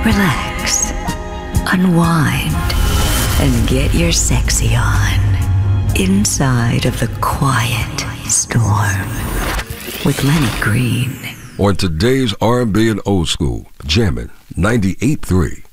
relax, unwind, and get your sexy on inside of the quiet storm with Lenny Green. On today's R&B and Old School, jamming 98.3